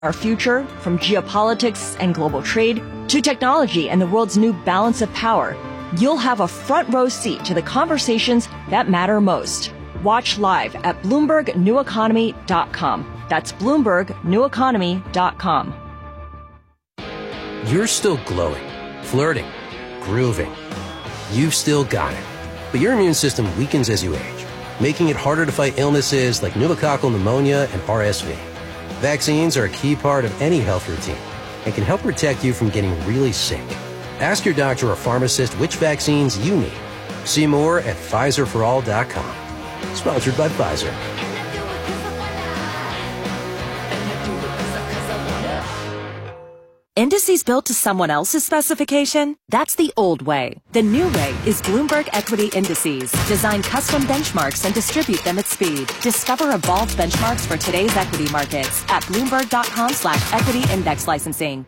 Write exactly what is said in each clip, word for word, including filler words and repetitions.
Our future, from geopolitics and global trade to technology and the world's new balance of power, you'll have a front row seat to the conversations that matter most. Watch live at Bloomberg New Economy dot com. That's Bloomberg New Economy dot com. You're still glowing, flirting, grooving. You've still got it. But your immune system weakens as you age, making it harder to fight illnesses like pneumococcal pneumonia and R S V. Vaccines are a key part of any health routine and can help protect you from getting really sick. Ask your doctor or pharmacist which vaccines you need. See more at Pfizer for all dot com. Sponsored by Pfizer. Indices built to someone else's specification? That's the old way. The new way is Bloomberg Equity Indices. Design custom benchmarks and distribute them at speed. Discover evolved benchmarks for today's equity markets at Bloomberg.com slash equity index licensing.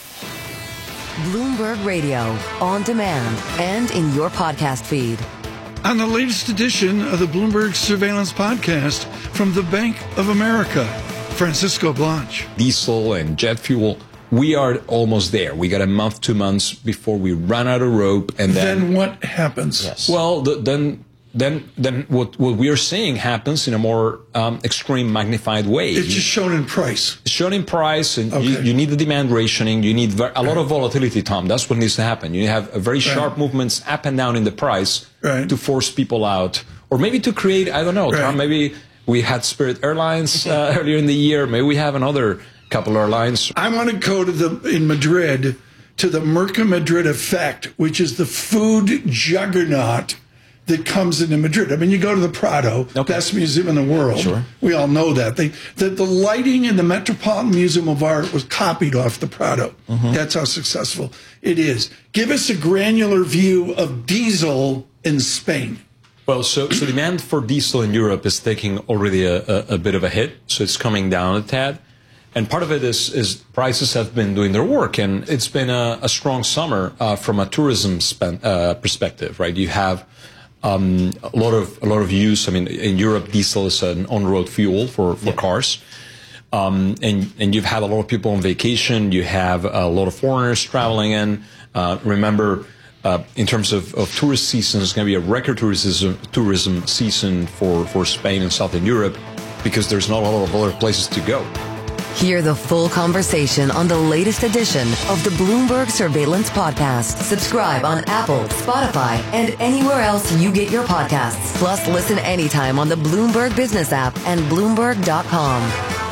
Bloomberg Radio, on demand and in your podcast feed. On the latest edition of the Bloomberg Surveillance Podcast from the Bank of America, Francisco Blanch. Diesel and jet fuel, we are almost there. We got a month, two months before we run out of rope, and then, then what happens? Yes. Well, the, then then then what what we are seeing happens in a more um, extreme, magnified way. It's just shown in price. It's shown in price, and okay. you, you need the demand rationing. You need ver- a lot of volatility, Tom. That's what needs to happen. You have a very sharp right. movements up and down in the price right. to force people out, or maybe to create. I don't know, right. Tom. Maybe we had Spirit Airlines uh, earlier in the year. Maybe we have another couple airlines. I want to go to the in Madrid to the Merca Madrid effect, which is the food juggernaut that comes into Madrid. I mean, you go to the Prado, okay. best museum in the world. Sure. We all know that. They, the, the lighting in the Metropolitan Museum of Art was copied off the Prado. Mm-hmm. That's how successful it is. Give us a granular view of diesel in Spain. Well, so, so demand for diesel in Europe is taking already a, a, a bit of a hit, so it's coming down a tad. And part of it is, is prices have been doing their work, and it's been a, a strong summer uh, from a tourism spend, uh, perspective, right? You have um, a lot of a lot of use. I mean, in Europe, diesel is an on-road fuel for, for yeah. cars, um, and and you've had a lot of people on vacation. You have a lot of foreigners traveling in. Uh, remember, uh, in terms of, of tourist season, it's going to be a record tourism tourism season for for Spain and Southern Europe because there's not a lot of other places to go. Hear the full conversation on the latest edition of the Bloomberg Surveillance Podcast. Subscribe on Apple, Spotify, and anywhere else you get your podcasts. Plus, listen anytime on the Bloomberg Business app and Bloomberg dot com.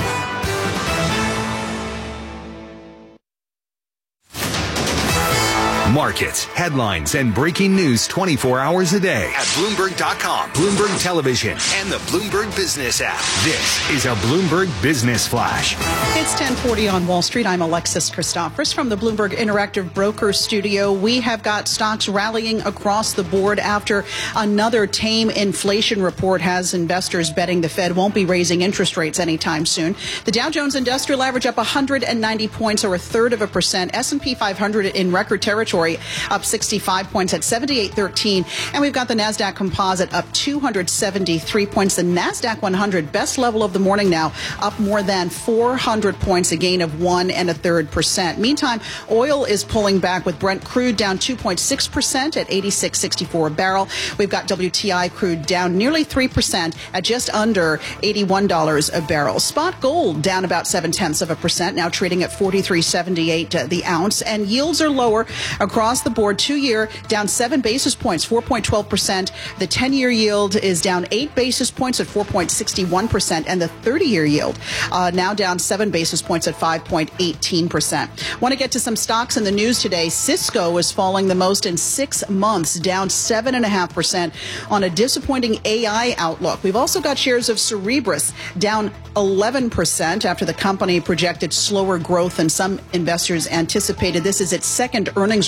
Markets, headlines, and breaking news twenty-four hours a day at Bloomberg dot com, Bloomberg Television, and the Bloomberg Business app. This is a Bloomberg Business Flash. It's ten forty on Wall Street. I'm Alexis Christophers from the Bloomberg Interactive Broker Studio. We have got stocks rallying across the board after another tame inflation report has investors betting the Fed won't be raising interest rates anytime soon. The Dow Jones Industrial Average up one hundred ninety points, or a third of a percent. S and P five hundred in record territory, up sixty-five points at seventy-eight thirteen. And we've got the NASDAQ Composite up two hundred seventy-three points. The NASDAQ one hundred, best level of the morning now, up more than four hundred points, a gain of one and a third percent. Meantime, oil is pulling back with Brent crude down two point six percent at eighty-six sixty-four a barrel. We've got W T I crude down nearly three percent at just under eighty-one dollars a barrel. Spot gold down about seven tenths of a percent, now trading at forty-three seventy-eight the ounce. And yields are lower across the board. Two-year down seven basis points, four point one two percent. The ten-year yield is down eight basis points at four point six one percent. And the thirty-year yield uh, now down seven basis points at five point one eight percent. Want to get to some stocks in the news today. Cisco is falling the most in six months, down seven point five percent on a disappointing A I outlook. We've also got shares of Cerebras down eleven percent after the company projected slower growth than some investors anticipated. This is its second earnings report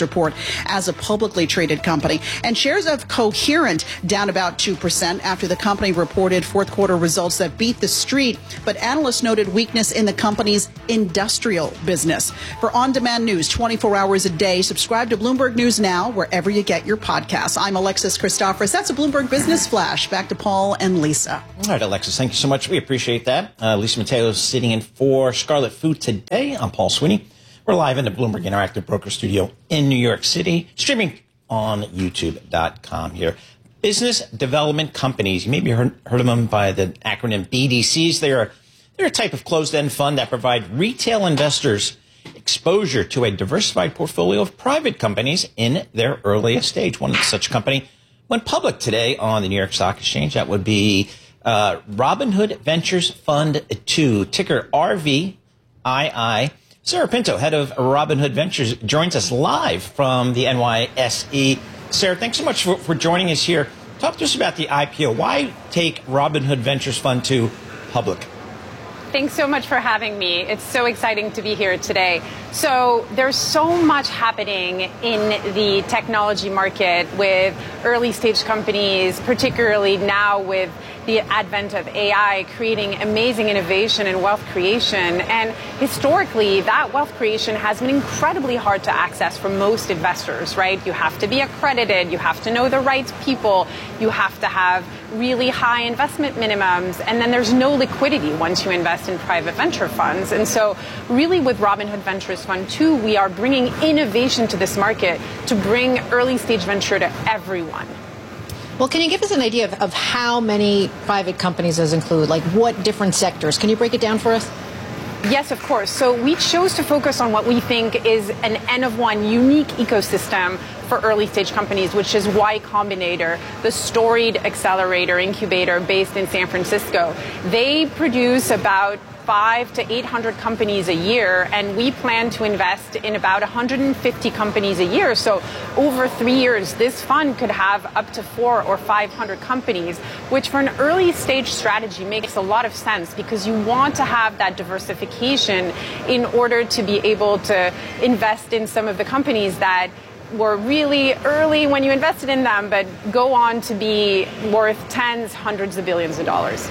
report as a publicly traded company. And shares of Coherent down about two percent after the company reported fourth quarter results that beat the street. But analysts noted weakness in the company's industrial business. For on-demand news twenty-four hours a day, subscribe to Bloomberg News Now wherever you get your podcasts. I'm Alexis Christoforous. That's a Bloomberg Business Flash. Back to Paul and Lisa. All right, Alexis, thank you so much. We appreciate that. Uh, Lisa Mateo sitting in for Scarlet Food today. I'm Paul Sweeney. We're live in the Bloomberg Interactive Broker Studio in New York City, streaming on YouTube dot com here. Business development companies, you maybe heard, heard of them by the acronym B D Cs. They are, they're a type of closed-end fund that provide retail investors exposure to a diversified portfolio of private companies in their earliest stage. One such company went public today on the New York Stock Exchange. That would be uh, Robinhood Ventures Fund two, ticker R V I I. Sarah Pinto, head of Robinhood Ventures, joins us live from the N Y S E. Sarah, thanks so much for, for joining us here. Talk to us about the I P O. Why take Robinhood Ventures Fund two public? Thanks so much for having me. It's so exciting to be here today. So there's so much happening in the technology market with early stage companies, particularly now with the advent of A I creating amazing innovation and wealth creation. And historically, that wealth creation has been incredibly hard to access for most investors, right? You have to be accredited, you have to know the right people, you have to have really high investment minimums, and then there's no liquidity once you invest in private venture funds. And so really with Robinhood Ventures Fund two, we are bringing innovation to this market to bring early stage venture to everyone. Well, can you give us an idea of, of how many private companies does include? Like what different sectors? Can you break it down for us? Yes, of course. So we chose to focus on what we think is an N of one unique ecosystem for early stage companies, which is Y Combinator, the storied accelerator incubator based in San Francisco. They produce about five to eight hundred companies a year, and we plan to invest in about one hundred fifty companies a year. So over three years, this fund could have up to four or five hundred companies, which for an early stage strategy makes a lot of sense because you want to have that diversification in order to be able to invest in some of the companies that were really early when you invested in them, but go on to be worth tens, hundreds of billions of dollars.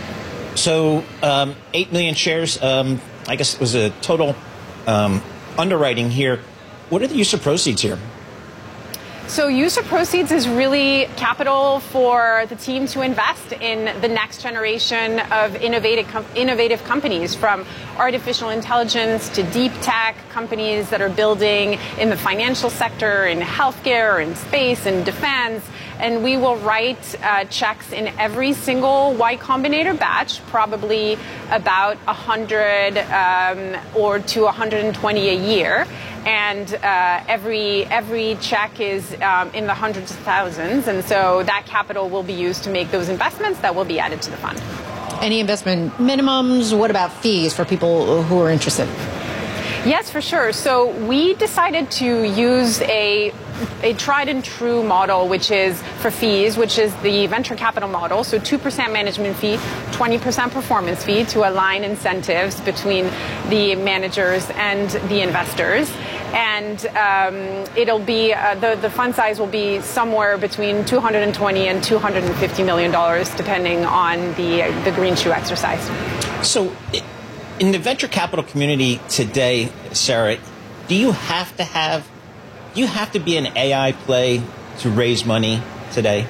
So um, eight million shares, um, I guess it was a total um, underwriting here. What are the use of proceeds here? So use of proceeds is really capital for the team to invest in the next generation of innovative, com- innovative companies, from artificial intelligence to deep tech companies that are building in the financial sector, in healthcare, in space, in defense. And we will write uh, checks in every single Y Combinator batch, probably about one hundred um, or to one hundred twenty a year. And uh, every every check is um, in the hundreds of thousands. And so that capital will be used to make those investments that will be added to the fund. Any investment minimums? What about fees for people who are interested? Yes, for sure. So we decided to use a a tried and true model, which is for fees, which is the venture capital model. So two percent management fee, twenty percent performance fee to align incentives between the managers and the investors. And um, it'll be, uh, the, the fund size will be somewhere between two hundred twenty and two hundred fifty million dollars, depending on the, the green shoe exercise. So in the venture capital community today, Sarah, do you have to have Do you have to be an A I play to raise money today?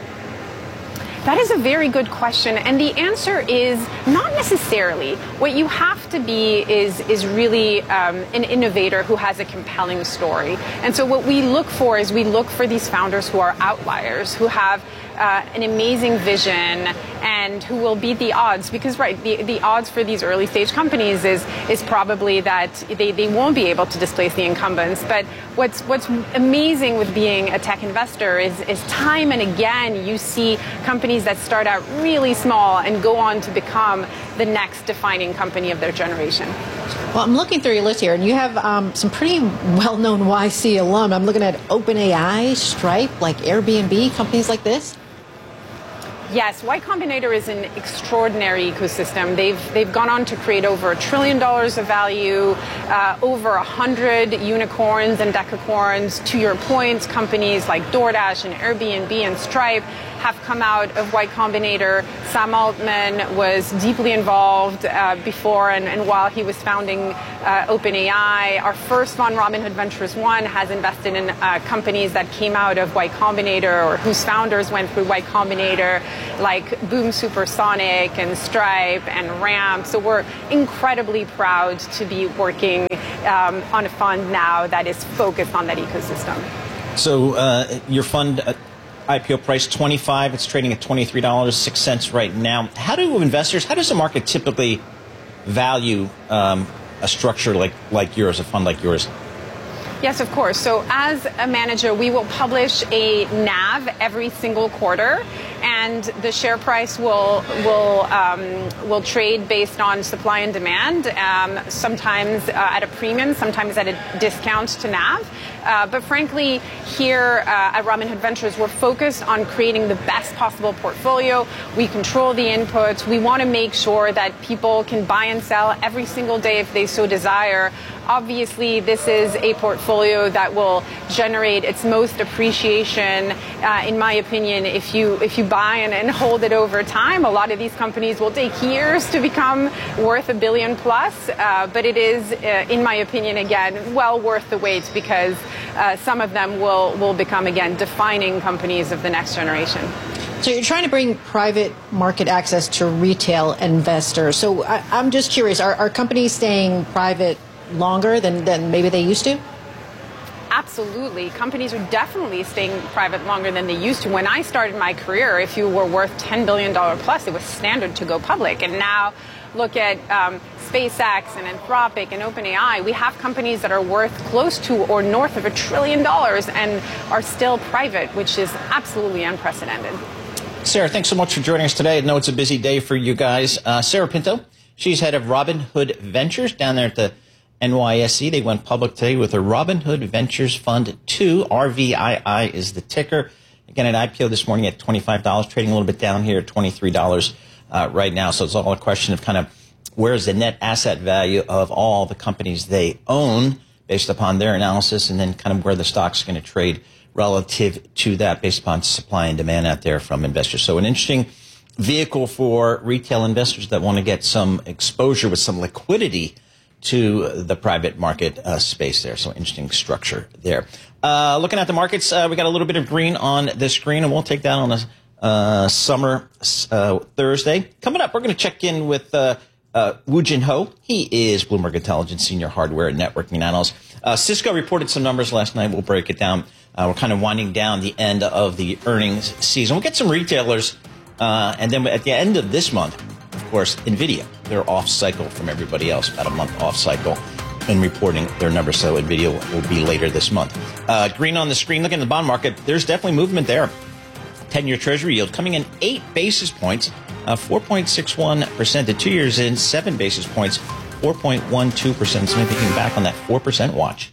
That is a very good question, and the answer is not necessarily. What you have to be is is really um, an innovator who has a compelling story. And so what we look for is we look for these founders who are outliers, who have uh, an amazing vision, and who will beat the odds. Because, right, the, the odds for these early stage companies is is probably that they, they won't be able to displace the incumbents. But what's what's amazing with being a tech investor is, is time and again you see companies that start out really small and go on to become the next defining company of their generation. Well, I'm looking through your list here, and you have um, some pretty well-known Y C alum. I'm looking at OpenAI, Stripe, like Airbnb, companies like this. Yes, Y Combinator is an extraordinary ecosystem. They've they've gone on to create over a trillion dollars of value, uh, over a hundred unicorns and decacorns. To your point, companies like DoorDash and Airbnb and Stripe have come out of Y Combinator. Sam Altman was deeply involved uh, before and, and while he was founding uh, OpenAI. Our first fund, Robinhood Ventures One, has invested in uh, companies that came out of Y Combinator or whose founders went through Y Combinator, like Boom Supersonic and Stripe and Ramp. So we're incredibly proud to be working um, on a fund now that is focused on that ecosystem. So uh, your fund uh, I P O price twenty-five. It's trading at twenty-three dollars and six cents right now. How do investors, how does the market typically value um, a structure like, like yours, a fund like yours? Yes, of course. So as a manager, we will publish a N A V every single quarter, and the share price will will um, will trade based on supply and demand, um, sometimes uh, at a premium, sometimes at a discount to N A V. Uh, but frankly, here uh, at Robinhood Ventures, we're focused on creating the best possible portfolio. We control the inputs. We want to make sure that people can buy and sell every single day if they so desire. Obviously, this is a portfolio that will generate its most appreciation, uh, in my opinion, if you if you buy and, and hold it over time. A lot of these companies will take years to become worth a billion plus, uh, but it is, uh, in my opinion, again, well worth the wait because uh, some of them will, will become, again, defining companies of the next generation. So you're trying to bring private market access to retail investors. So I, I'm just curious, are, are companies staying private longer than, than maybe they used to? Absolutely. Companies are definitely staying private longer than they used to. When I started my career, if you were worth ten billion dollars plus, it was standard to go public. And now look at um, SpaceX and Anthropic and OpenAI. We have companies that are worth close to or north of a trillion dollars and are still private, which is absolutely unprecedented. Sarah, thanks so much for joining us today. I know it's a busy day for you guys. Uh, Sarah Pinto, she's head of Robinhood Ventures down there at the N Y S E. They went public today with a Robinhood Ventures Fund two. R V I I is the ticker. Again, at I P O this morning at twenty-five dollars, trading a little bit down here at twenty-three dollars uh, right now. So it's all a question of kind of where's the net asset value of all the companies they own based upon their analysis, and then kind of where the stock's going to trade relative to that based upon supply and demand out there from investors. So an interesting vehicle for retail investors that want to get some exposure with some liquidity to the private market uh, space there. So interesting structure there. Uh, looking at the markets, uh, we got a little bit of green on the screen, and we'll take that on a uh, summer uh, Thursday. Coming up, we're going to check in with uh, uh, Woo Jin Ho. He is Bloomberg Intelligence Senior Hardware and Networking Analyst. Uh, Cisco reported some numbers last night. We'll break it down. Uh, we're kind of winding down the end of the earnings season. We'll get some retailers, uh, and then at the end of this month, of course, NVIDIA, they're off cycle from everybody else, about a month off cycle in reporting their numbers. So NVIDIA will be later this month. Uh, green on the screen, looking at the bond market, there's definitely movement there. ten-year Treasury yield coming in eight basis points, uh, four point six one percent. The two years in, seven basis points, four point one two percent. So maybe getting back on that four percent watch.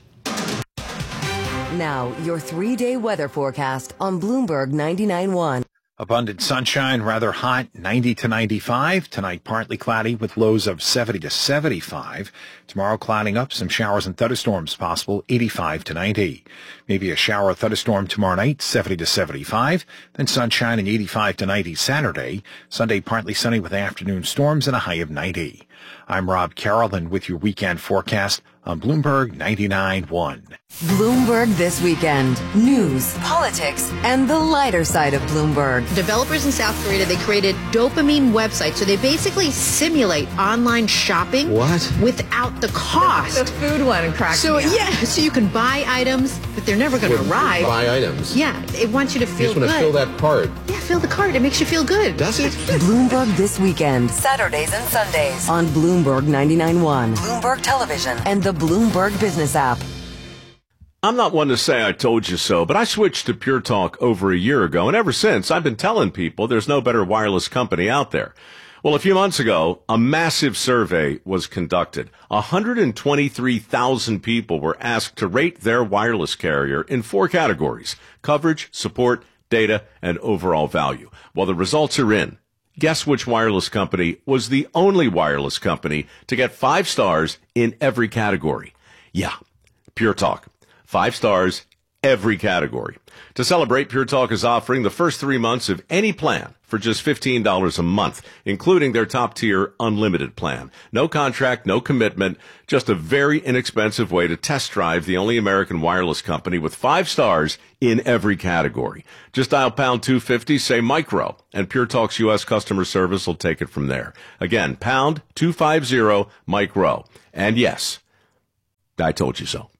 Now, your three-day weather forecast on Bloomberg ninety-nine point one. Abundant sunshine, rather hot, ninety to ninety-five. Tonight, partly cloudy with lows of seventy to seventy-five. Tomorrow, clouding up, some showers and thunderstorms possible, eighty-five to ninety. Maybe a shower or thunderstorm tomorrow night, seventy to seventy-five. Then sunshine and eighty-five to ninety Saturday. Sunday, partly sunny with afternoon storms and a high of ninety. I'm Rob Carroll, and with your weekend forecast on Bloomberg ninety-nine point one. Bloomberg This Weekend. News, politics, and the lighter side of Bloomberg. Developers in South Korea, they created dopamine websites. So they basically simulate online shopping. What? Without the cost. The food one cracks So, me up. yeah, so you can buy items, but they're never going to arrive. Buy items. Yeah, it wants you to feel You just want good. to fill that card. Yeah, fill the card. It makes you feel good. Does it? Bloomberg This Weekend. Saturdays and Sundays on Bloomberg ninety-nine point one, Bloomberg Television, and the Bloomberg Business app. I'm not one to say I told you so, but I switched to Pure Talk over a year ago, and ever since, I've been telling people there's no better wireless company out there. Well, a few months ago, a massive survey was conducted. one hundred twenty-three thousand people were asked to rate their wireless carrier in four categories: coverage, support, data, and overall value. Well, the results are in. Guess which wireless company was the only wireless company to get five stars in every category? Yeah, Pure Talk. Five stars, every category. To celebrate, Pure Talk is offering the first three months of any plan for just fifteen dollars a month, including their top-tier unlimited plan. No contract, no commitment, just a very inexpensive way to test drive the only American wireless company with five stars in every category. Just dial pound two fifty, say micro, and Pure Talk's U S customer service will take it from there. Again, pound two fifty, micro. And yes, I told you so.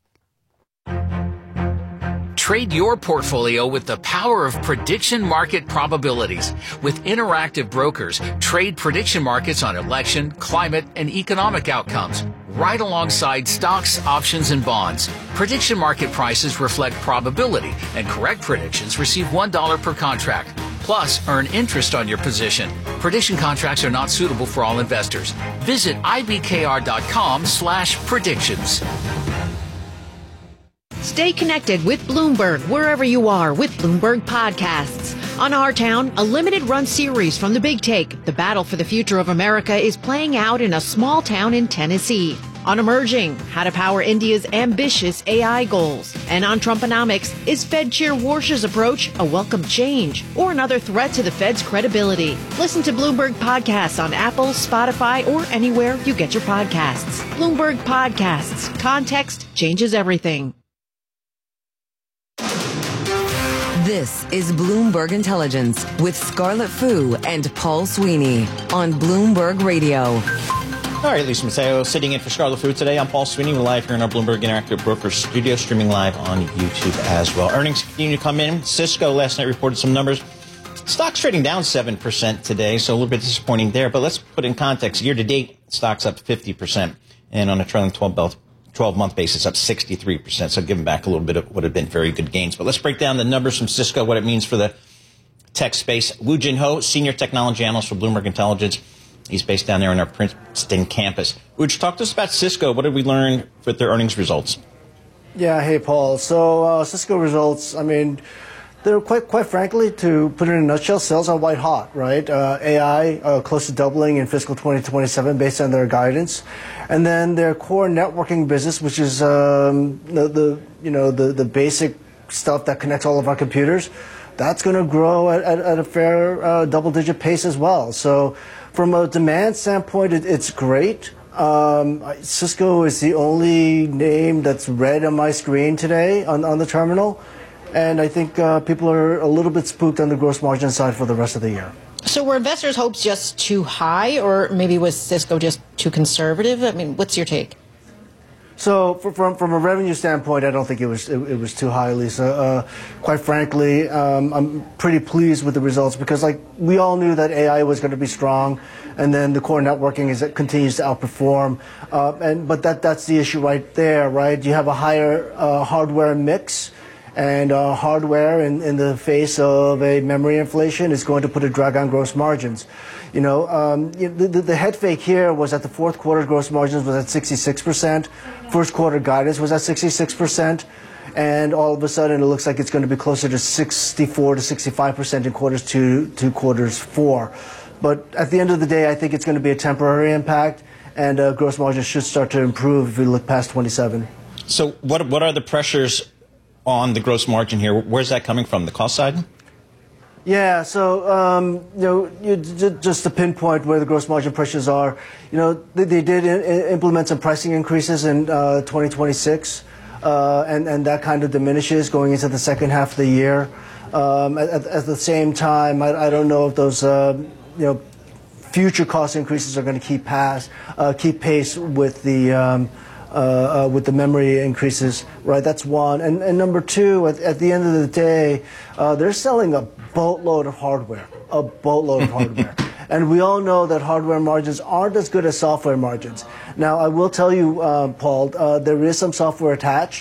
Trade your portfolio with the power of prediction market probabilities. With Interactive Brokers, trade prediction markets on election, climate, and economic outcomes, right alongside stocks, options, and bonds. Prediction market prices reflect probability, and correct predictions receive one dollar per contract. Plus, earn interest on your position. Prediction contracts are not suitable for all investors. Visit ibkr.com slash predictions. Stay connected with Bloomberg wherever you are with Bloomberg Podcasts. On Our Town, a limited-run series from The Big Take, the battle for the future of America is playing out in a small town in Tennessee. On Emerging, how to power India's ambitious A I goals. And on Trumponomics, is Fed Chair Warsh's approach a welcome change or another threat to the Fed's credibility? Listen to Bloomberg Podcasts on Apple, Spotify, or anywhere you get your podcasts. Bloomberg Podcasts. Context changes everything. This is Bloomberg Intelligence with Scarlett Fu and Paul Sweeney on Bloomberg Radio. All right, Lisa Mateo sitting in for Scarlett Fu today. I'm Paul Sweeney. We're live here in our Bloomberg Interactive Brokers studio, streaming live on YouTube as well. Earnings continue to come in. Cisco last night reported some numbers. Stocks trading down seven percent today, so a little bit disappointing there. But let's put in context. Year to date, stocks up fifty percent. And on a trailing twelve-month basis, up sixty-three percent. So giving back a little bit of what had been very good gains. But let's break down the numbers from Cisco, what it means for the tech space. Woo Jin Ho, Senior Technology Analyst for Bloomberg Intelligence. He's based down there in our Princeton campus. Would you talk to us about Cisco? What did we learn with their earnings results? Yeah, hey, Paul. So uh, Cisco results, I mean, they're quite, quite frankly, to put it in a nutshell, sales are white hot, right? Uh, A I uh, close to doubling in fiscal twenty twenty-seven based on their guidance, and then their core networking business, which is um, the, the you know the the basic stuff that connects all of our computers, that's going to grow at, at, at a fair uh, double-digit pace as well. So, from a demand standpoint, it, it's great. Um, Cisco is the only name that's red on my screen today on on the terminal. And I think uh, people are a little bit spooked on the gross margin side for the rest of the year. So were investors' hopes just too high, or maybe was Cisco just too conservative? I mean, what's your take? So for, from from a revenue standpoint, I don't think it was it, it was too high, Lisa. Uh, quite frankly, um, I'm pretty pleased with the results because, like, we all knew that A I was going to be strong, and then the core networking is it continues to outperform. Uh, and but that that's the issue right there, right? You have a higher uh, hardware mix. And uh, hardware, in, in the face of a memory inflation, is going to put a drag on gross margins. You know, um, the, the, the head fake here was that the fourth quarter gross margins was at sixty-six percent. First quarter guidance was at sixty-six percent. And all of a sudden, it looks like it's going to be closer to sixty-four to sixty-five percent in quarters two to quarters four. But at the end of the day, I think it's going to be a temporary impact, and uh, gross margins should start to improve if we look past twenty-seven. So what what are the pressures on the gross margin here? Where's that coming from? The cost side? Yeah, so, um, you know, you, just to pinpoint where the gross margin pressures are, you know, they, they did in, implement some pricing increases in uh, twenty twenty-six, uh, and, and that kind of diminishes going into the second half of the year. Um, at, at the same time, I, I don't know if those, uh, you know, future cost increases are going to keep, pass, uh, keep pace with the um, Uh, uh, with the memory increases, right? That's one. And, and number two, at, at the end of the day, uh, they're selling a boatload of hardware, a boatload of hardware. And we all know that hardware margins aren't as good as software margins. Now, I will tell you, uh, Paul, uh, there is some software attached.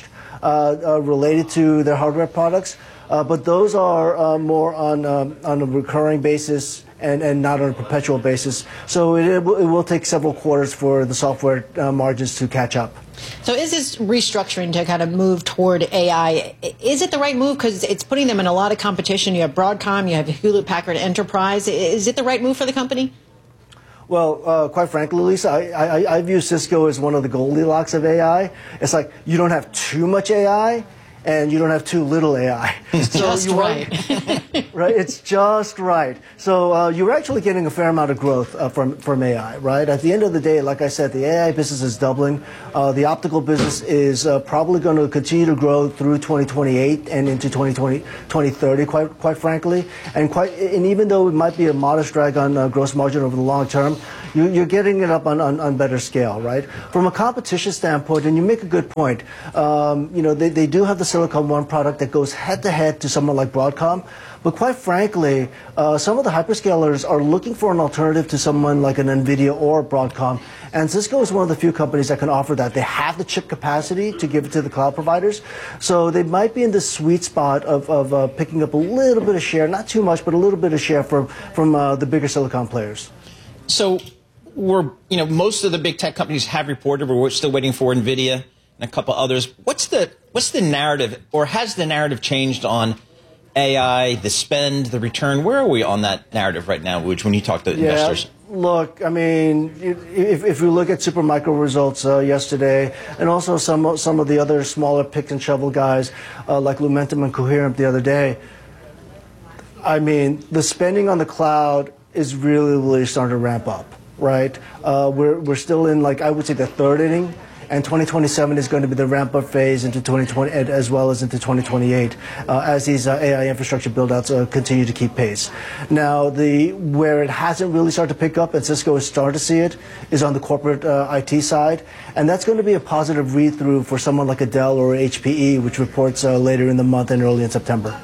uh, uh, related to their hardware products, uh, but those are uh, more on um, on a recurring basis and, and not on a perpetual basis. So it, it, will, it will take several quarters for the software uh, margins to catch up. So is this restructuring to kind of move toward A I, is it the right move? Because it's putting them in a lot of competition. You have Broadcom, you have Hewlett Packard Enterprise. Is it the right move for the company? Well, uh, quite frankly, Lisa, I, I, I view Cisco as one of the Goldilocks of A I. It's like you don't have too much A I, and you don't have too little A I. It's so just you right. Want, right? It's just right. So uh, you're actually getting a fair amount of growth uh, from, from A I, right? At the end of the day, like I said, the A I business is doubling. Uh, the optical business is uh, probably going to continue to grow through twenty twenty-eight and into twenty twenty, twenty thirty, quite, quite frankly. And, quite, and even though it might be a modest drag on uh, gross margin over the long term, you, you're getting it up on, on, on better scale, right? From a competition standpoint, and you make a good point, um, you know, they, they do have the Silicon One product that goes head-to-head to someone like Broadcom. But quite frankly, uh, some of the hyperscalers are looking for an alternative to someone like an NVIDIA or Broadcom. And Cisco is one of the few companies that can offer that. They have the chip capacity to give it to the cloud providers. So they might be in the sweet spot of, of uh, picking up a little bit of share, not too much, but a little bit of share from, from uh, the bigger silicon players. So we're, you know, most of the big tech companies have reported, but we're still waiting for NVIDIA and a couple others. What's the, what's the narrative, or has the narrative changed on A I, the spend, the return? Where are we on that narrative right now, Wooj, when you talk to yeah, investors? Look, I mean, if, if we look at Supermicro results uh, yesterday, and also some, some of the other smaller pick and shovel guys uh, like Lumentum and Coherent the other day, I mean, the spending on the cloud is really, really starting to ramp up, right? Uh, we're, we're still in, like, I would say the third inning. And twenty twenty-seven is going to be the ramp-up phase into twenty twenty, as well as into twenty twenty-eight, uh, as these uh, A I infrastructure build-outs uh, continue to keep pace. Now, the where it hasn't really started to pick up, and Cisco is starting to see it, is on the corporate uh, I T side, and that's going to be a positive read-through for someone like a Dell or H P E, which reports uh, later in the month and early in September.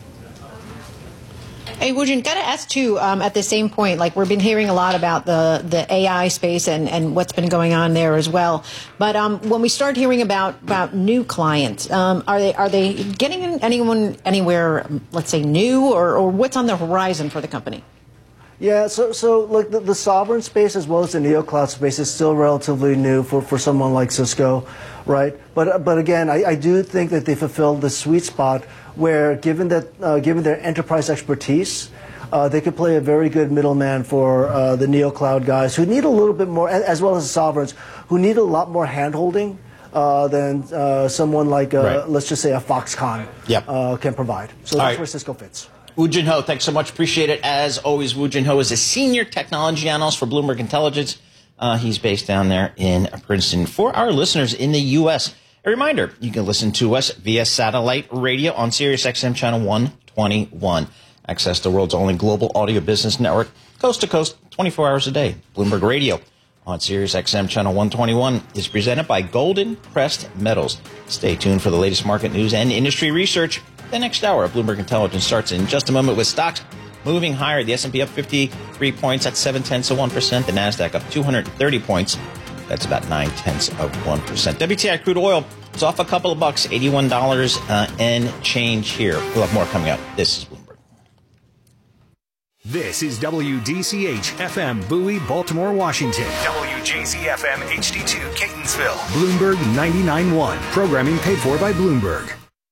Hey, Woojin, got to ask too, um, at the same point, like we've been hearing a lot about the, the A I space and, and what's been going on there as well. But um, when we start hearing about, about new clients, um, are they are they getting anyone anywhere, let's say, new, or, or what's on the horizon for the company? Yeah, so so like the, the sovereign space as well as the neocloud space is still relatively new for, for someone like Cisco, right? But but again, I, I do think that they fulfilled the sweet spot where, given that uh, given their enterprise expertise, uh, they could play a very good middleman for uh, the neocloud guys who need a little bit more, as well as the sovereigns who need a lot more handholding uh, than uh, someone like, uh, right. let's just say, a Foxconn yep. uh, can provide. So that's right. where Cisco fits. Woojin Ho, thanks so much. Appreciate it. As always, Woojin Ho is a senior technology analyst for Bloomberg Intelligence. Uh, he's based down there in Princeton. For our listeners in the U S, a reminder, you can listen to us via satellite radio on Sirius X M channel one twenty-one. Access the world's only global audio business network, coast to coast, twenty-four hours a day. Bloomberg Radio on Sirius X M channel one twenty-one is presented by Golden Crest Metals. Stay tuned for the latest market news and industry research. The next hour of Bloomberg Intelligence starts in just a moment with stocks moving higher. The S and P up fifty-three points at seven tenths of one percent. The NASDAQ up two hundred thirty points. That's about nine tenths of one percent. W T I crude oil is off a couple of bucks, eighty-one dollars uh, and change here. We'll have more coming up. This is Bloomberg. This is W D C H F M Bowie, Baltimore, Washington. W J Z F M H D two, Catonsville. Bloomberg ninety-nine point one. Programming paid for by Bloomberg.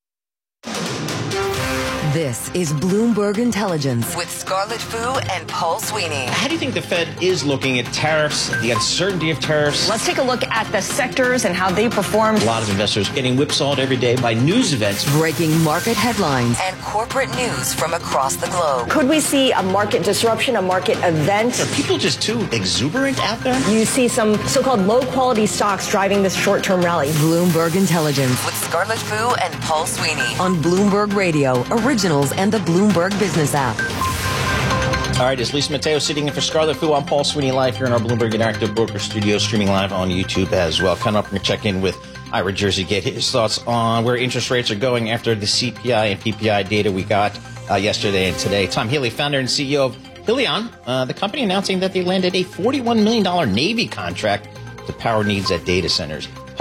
This is Bloomberg Intelligence with Scarlett Fu and Paul Sweeney. How do you think the Fed is looking at tariffs, the uncertainty of tariffs? Let's take a look at the sectors and how they performed. A lot of investors getting whipsawed every day by news events. Breaking market headlines and corporate news from across the globe. Could we see a market disruption, a market event? Are people just too exuberant out there? You see some so-called low-quality stocks driving this short-term rally. Bloomberg Intelligence with Scarlett Fu and Paul Sweeney on Bloomberg Radio, originals and the Bloomberg Business app. All right, it's Lisa Mateo sitting in for Scarlett Fu. I'm Paul Sweeney live here in our Bloomberg Interactive Broker Studio, streaming live on YouTube as well. Coming up, we're going to check in with Ira Jersey, get his thoughts on where interest rates are going after the C P I and P P I data we got uh, yesterday and today. Tom Healy, founder and C E O of Hyliion, uh, the company announcing that they landed a forty-one million dollars Navy contract to power needs at data centers. Paul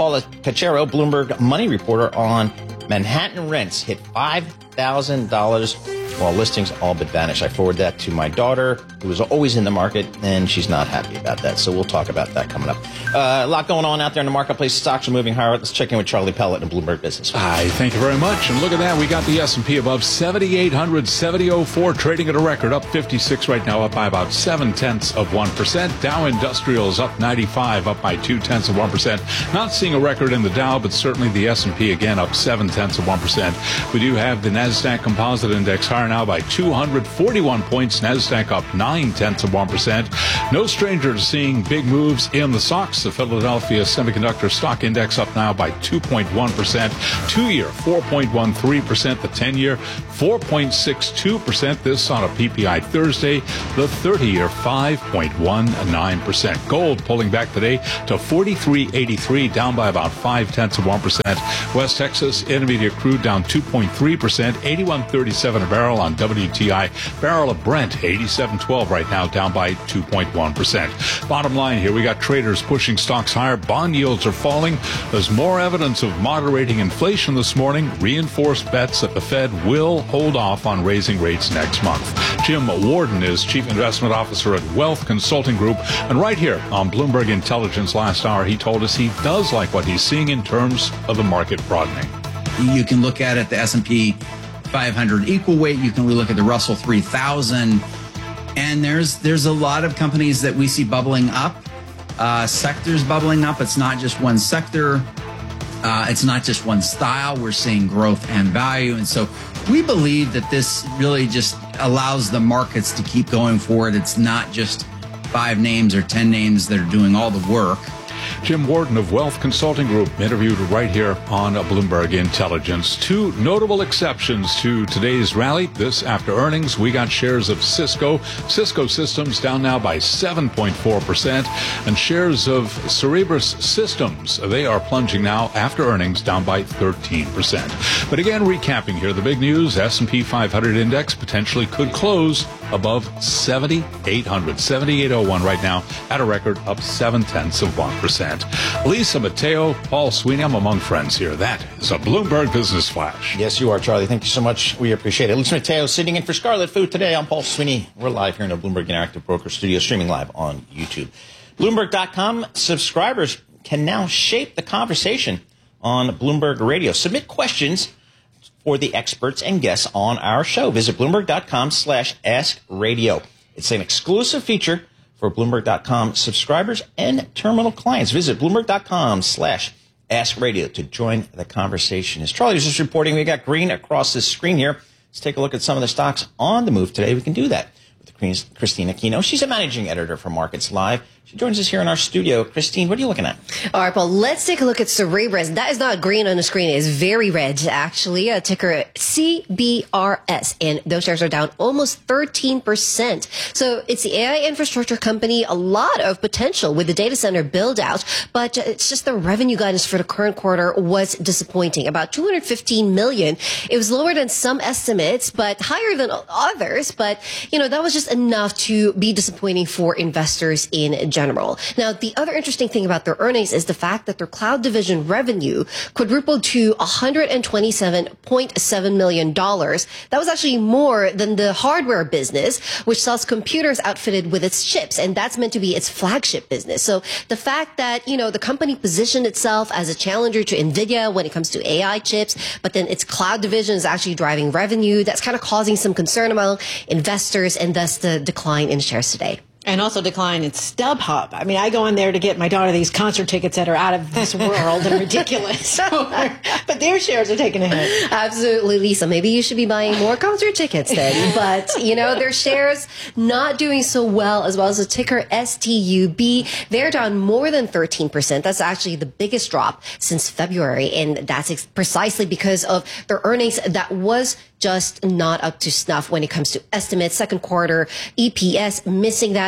Paula Cachero, Bloomberg money reporter, on Manhattan rents hit five thousand dollars while listings all but vanish. I forwarded that to my daughter, who is always in the market, and she's not happy about that. So we'll talk about that coming up. Uh, a lot going on out there in the marketplace. Stocks are moving higher. Let's check in with Charlie Pellet and Bloomberg Business. Hi, thank you very much. And look at that. We got the S and P above seventy-eight hundred, seventy oh four, trading at a record, up fifty-six right now, up by about seven tenths of one percent. Dow Industrials up ninety-five, up by two tenths of one percent. Not seeing a record in the Dow, but certainly the S and P again up seven tenths of one percent. We do have the NASDAQ Composite Index higher now by two hundred forty-one points. NASDAQ up nine tenths of one percent. No stranger to seeing big moves in the stocks. The Philadelphia Semiconductor Stock Index up now by two point one percent. Two-year, four point one three percent. The ten-year, four point six two percent. This on a P P I Thursday. The thirty-year, five point one nine percent. Gold pulling back today to forty-three eighty-three, down by about five tenths of one percent. West Texas Intermediate crude down two point three percent. eighty-one thirty-seven a barrel on W T I. Barrel of Brent, eighty-seven twelve right now, down by two point one percent. Bottom line here, we got traders pushing stocks higher. Bond yields are falling. There's more evidence of moderating inflation this morning. Reinforced bets that the Fed will hold off on raising rates next month. Jim Warden is Chief Investment Officer at Wealth Consulting Group. And right here on Bloomberg Intelligence last hour, he told us he does like what he's seeing in terms of the market broadening. You can look at it, the S and P five hundred equal weight. You can look at the Russell three thousand. And there's there's a lot of companies that we see bubbling up. Uh, sectors bubbling up. It's not just one sector. Uh, it's not just one style. We're seeing growth and value. And so we believe that this really just allows the markets to keep going forward. It's not just five names or ten names that are doing all the work. Jim Warden of Wealth Consulting Group, interviewed right here on Bloomberg Intelligence. Two notable exceptions to today's rally. This after earnings, we got shares of Cisco. Cisco Systems down now by seven point four percent. And shares of Cerebras Systems, they are plunging now after earnings, down by thirteen percent. But again, recapping here, the big news, S and P five hundred index potentially could close above seventy-eight hundred. seventy-eight oh one right now at a record, up seven tenths of one percent. Lisa Mateo, Paul Sweeney, I'm among friends here. That is a Bloomberg Business Flash. Yes, you are, Charlie. Thank you so much. We appreciate it. Lisa Mateo sitting in for Scarlet Food today. I'm Paul Sweeney. We're live here in the Bloomberg Interactive Broker Studio, streaming live on YouTube. Bloomberg dot com subscribers can now shape the conversation on Bloomberg Radio. Submit questions for the experts and guests on our show. Visit Bloomberg dot com slash ask radio. It's an exclusive feature for Bloomberg dot com subscribers and terminal clients. Visit Bloomberg dot com slash ask radio to join the conversation. As Charlie was just reporting, we got green across this screen here. Let's take a look at some of the stocks on the move today. We can do that with Christine Aquino. She's a managing editor for Markets Live. She joins us here in our studio. Christine, what are you looking at? All right, Paul, let's take a look at Cerebras. That is not green on the screen. It is very red, actually. A ticker C B R S. And those shares are down almost thirteen percent. So it's the A I infrastructure company. A lot of potential with the data center build out. But it's just the revenue guidance for the current quarter was disappointing. About two hundred fifteen million dollars. It was lower than some estimates, but higher than others. But, you know, that was just enough to be disappointing for investors in general. General. Now, the other interesting thing about their earnings is the fact that their cloud division revenue quadrupled to one hundred twenty-seven point seven million dollars. That was actually more than the hardware business, which sells computers outfitted with its chips, and that's meant to be its flagship business. So the fact that, you know, the company positioned itself as a challenger to NVIDIA when it comes to A I chips, but then its cloud division is actually driving revenue, that's kind of causing some concern among investors, and thus the decline in shares today. And also decline in StubHub. I mean, I go in there to get my daughter these concert tickets that are out of this world and ridiculous. But their shares are taking a hit. Absolutely, Lisa. Maybe you should be buying more concert tickets then. But, you know, their shares not doing so well, as well as the ticker S T U B. They're down more than thirteen percent. That's actually the biggest drop since February. And that's ex- precisely because of their earnings that was just not up to snuff when it comes to estimates. Second quarter E P S missing that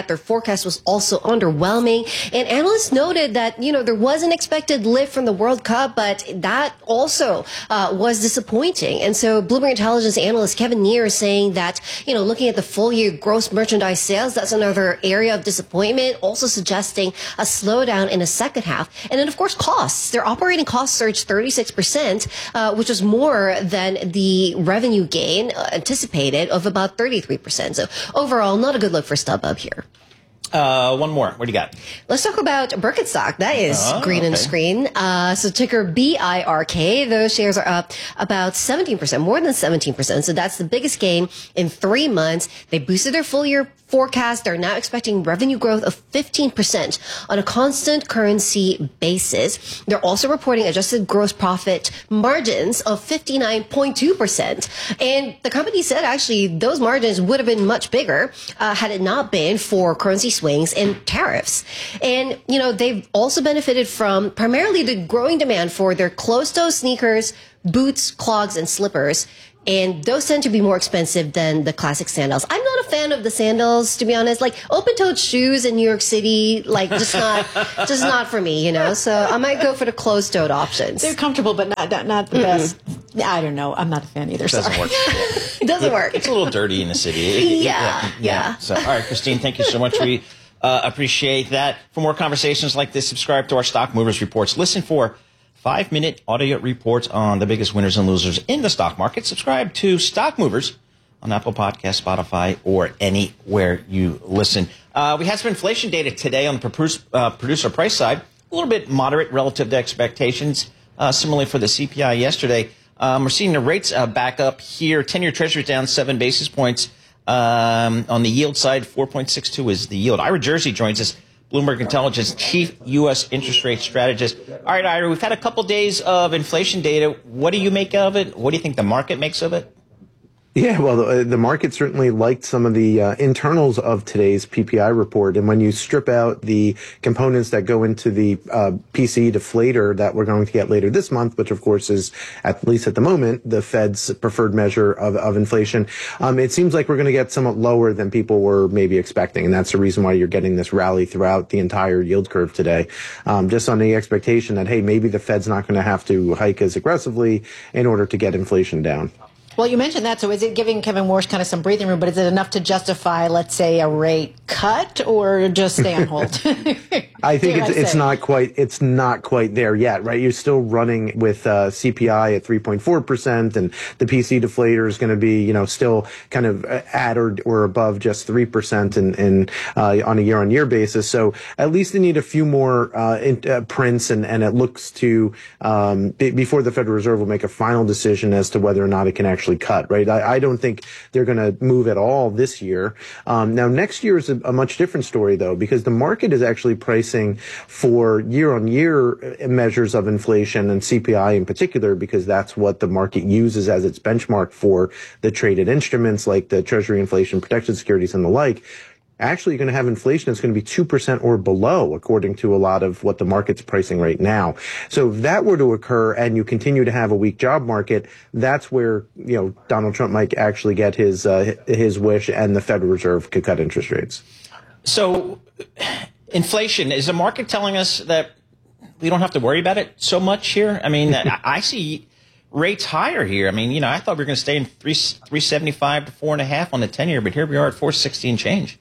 that their forecast was also underwhelming. And analysts noted that, you know, there was an expected lift from the World Cup, but that also uh, was disappointing. And so Bloomberg Intelligence analyst Kevin Neer is saying that, you know, looking at the full year gross merchandise sales, that's another area of disappointment, also suggesting a slowdown in the second half. And then, of course, costs. Their operating costs surged thirty-six percent, uh, which was more than the revenue gain uh, anticipated of about thirty-three percent. So overall, not a good look for StubHub here. Uh, one more. What do you got? Let's talk about Birkenstock. That is oh, green okay. and screen. Uh, so ticker B I R K. Those shares are up about seventeen percent, more than seventeen percent. So that's the biggest gain in three months. They boosted their full year forecast. They're now expecting revenue growth of fifteen percent on a constant currency basis. They're also reporting adjusted gross profit margins of fifty-nine point two percent. And the company said actually those margins would have been much bigger uh, had it not been for currency swings and tariffs. And, you know, they've also benefited from primarily the growing demand for their closed-toe sneakers, boots, clogs, and slippers. And those tend to be more expensive than the classic sandals. I'm not a fan of the sandals, to be honest. Like open-toed shoes in New York City, like just not, just not for me, you know. So I might go for the closed-toed options. They're comfortable, but not not, not the mm-hmm. best. I don't know. I'm not a fan either. It doesn't sorry. work. It doesn't work. It's a little dirty in the city. It, it, yeah, yeah, yeah. So, all right, Christine, thank you so much. We uh, appreciate that. For more conversations like this, subscribe to our Stock Movers Reports. Listen for five-minute audio reports on the biggest winners and losers in the stock market. Subscribe to Stock Movers on Apple Podcasts, Spotify, or anywhere you listen. Uh, we had some inflation data today on the producer, uh, producer price side. A little bit moderate relative to expectations. Uh, similarly for the C P I yesterday. Um, we're seeing the rates uh, back up here. ten-year Treasury down seven basis points. Um, on the yield side, four point six two is the yield. Ira Jersey joins us, Bloomberg Intelligence chief U S interest rate strategist. All right, Ira, we've had a couple days of inflation data. What do you make of it? What do you think the market makes of it? Yeah, well, the, the market certainly liked some of the uh, internals of today's P P I report. And when you strip out the components that go into the uh, P C E deflator that we're going to get later this month, which of course is, at least at the moment, the Fed's preferred measure of, of inflation, um, it seems like we're going to get somewhat lower than people were maybe expecting. And that's the reason why you're getting this rally throughout the entire yield curve today. Um, just on the expectation that, hey, maybe the Fed's not going to have to hike as aggressively in order to get inflation down. Well, you mentioned that, so is it giving Kevin Warsh kind of some breathing room, but is it enough to justify, let's say, a rate cut or just stay on hold? I think it's, it's not quite, it's not quite there yet, right? You're still running with uh, C P I at three point four percent, and the P C deflator is going to be, you know, still kind of at or, or above just three percent in, in uh, on a year-on-year basis. So at least they need a few more uh, in, uh, prints, and, and it looks to, um, b- before the Federal Reserve will make a final decision as to whether or not it can actually cut, right? I, I don't think they're going to move at all this year. Um, now, next year is a, a much different story, though, because the market is actually pricing for year-on-year measures of inflation and C P I in particular, because that's what the market uses as its benchmark for the traded instruments like the Treasury inflation protection securities and the like. Actually, you're going to have inflation that's going to be two percent or below, according to a lot of what the market's pricing right now. So if that were to occur and you continue to have a weak job market, that's where, you know, Donald Trump might actually get his uh, his wish, and the Federal Reserve could cut interest rates. So inflation, is the market telling us that we don't have to worry about it so much here? I mean, I see rates higher here. I mean, you know, I thought we were going to stay in three, three seventy-five to four and a half on the ten year, but here we are at four sixty and change.